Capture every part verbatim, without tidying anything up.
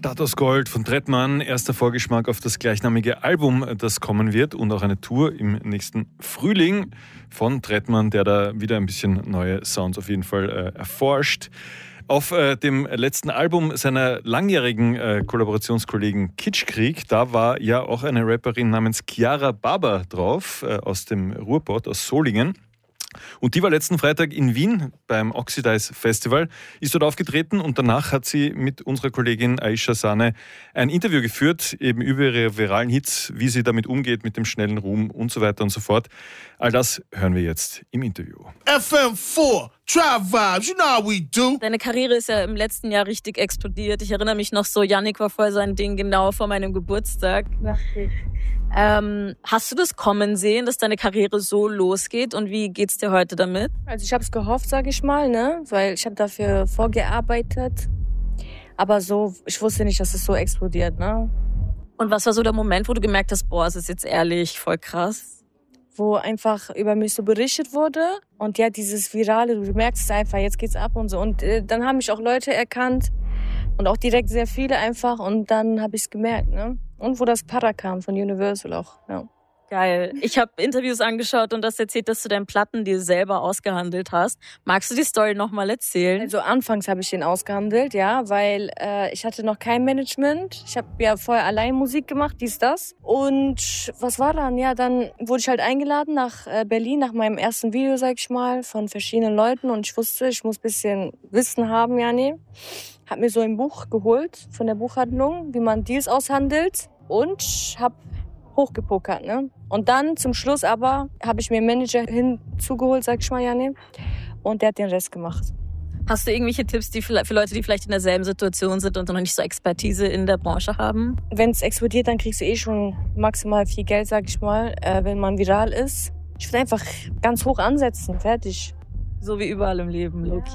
Stadt aus Gold von Trettmann, erster Vorgeschmack auf das gleichnamige Album, das kommen wird, und auch eine Tour im nächsten Frühling von Trettmann, der da wieder ein bisschen neue Sounds auf jeden Fall äh, erforscht. Auf äh, dem letzten Album seiner langjährigen äh, Kollaborationskollegen Kitschkrieg, da war ja auch eine Rapperin namens Chiara Baba drauf, äh, aus dem Ruhrpott, aus Solingen. Und die war letzten Freitag in Wien beim Oxidize Festival, ist dort aufgetreten und danach hat sie mit unserer Kollegin Aisha Sane ein Interview geführt, eben über ihre viralen Hits, wie sie damit umgeht, mit dem schnellen Ruhm und so weiter und so fort. All das hören wir jetzt im Interview. F M vier, Tribe Vibes, you know how we do. Deine Karriere ist ja im letzten Jahr richtig explodiert. Ich erinnere mich noch so, Yannick war voll sein Ding genau vor meinem Geburtstag. Ähm, hast du das kommen sehen, dass deine Karriere so losgeht, und wie geht's dir heute damit? Also ich habe es gehofft, sage ich mal, ne, weil ich habe dafür vorgearbeitet, aber so, ich wusste nicht, dass es so explodiert, ne. Und was war so der Moment, wo du gemerkt hast, boah, es ist jetzt ehrlich voll krass? Wo einfach über mich so berichtet wurde und ja, dieses Virale, du merkst es einfach, jetzt geht's ab und so, und äh, dann haben mich auch Leute erkannt und auch direkt sehr viele einfach, und dann habe ich es gemerkt, ne. Und wo das Para kam von Universal auch, ja. Geil. Ich habe Interviews angeschaut und das erzählt, dass du deinen Platten dir selber ausgehandelt hast. Magst du die Story nochmal erzählen? Also anfangs habe ich den ausgehandelt, ja, weil äh, ich hatte noch kein Management. Ich habe ja vorher allein Musik gemacht, dies, das. Und was war dann? Ja, dann wurde ich halt eingeladen nach äh, Berlin, nach meinem ersten Video, sag ich mal, von verschiedenen Leuten. Und ich wusste, ich muss ein bisschen Wissen haben, ja, nee. Hab mir so ein Buch geholt von der Buchhandlung, wie man Deals aushandelt. Und hab hochgepokert, ne? Und dann zum Schluss aber habe ich mir einen Manager hinzugeholt, sag ich mal, ja, ne? Und der hat den Rest gemacht. Hast du irgendwelche Tipps die für Leute, die vielleicht in derselben Situation sind und noch nicht so Expertise in der Branche haben? Wenn es explodiert, dann kriegst du eh schon maximal viel Geld, sag ich mal, äh, wenn man viral ist. Ich würde einfach ganz hoch ansetzen, fertig. So wie überall im Leben, Loki.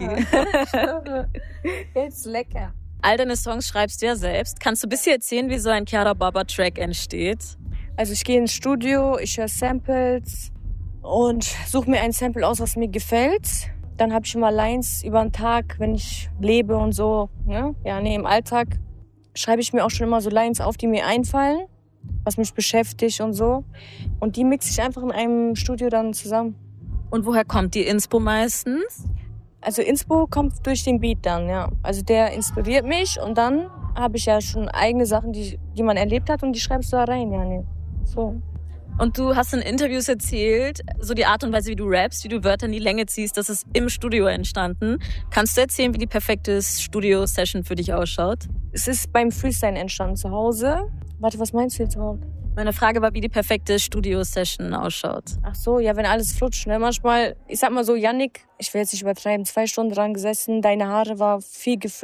Ja. Jetzt lecker. All deine Songs schreibst du ja selbst. Kannst du ein bisschen erzählen, wie so ein Chiara Baba Track entsteht? Also ich gehe ins Studio, ich höre Samples und suche mir ein Sample aus, was mir gefällt. Dann habe ich immer Lines über den Tag, wenn ich lebe und so. Ne? Ja, nee, im Alltag schreibe ich mir auch schon immer so Lines auf, die mir einfallen, was mich beschäftigt und so. Und die mixe ich einfach in einem Studio dann zusammen. Und woher kommt die Inspo meistens? Also Inspo kommt durch den Beat dann, ja. Also der inspiriert mich und dann habe ich ja schon eigene Sachen, die, die man erlebt hat, und die schreibst du da rein, ja, nee. So. Und du hast in Interviews erzählt, so die Art und Weise, wie du rappst, wie du Wörter in die Länge ziehst, das ist im Studio entstanden. Kannst du erzählen, wie die perfekte Studio-Session für dich ausschaut? Es ist beim Freestyle entstanden zu Hause. Warte, was meinst du jetzt überhaupt? Meine Frage war, wie die perfekte Studio-Session ausschaut. Ach so, ja, wenn alles flutscht, ne? Manchmal, ich sag mal so, Yannick, ich will jetzt nicht übertreiben, zwei Stunden dran gesessen, deine Haare war viel Gefühl.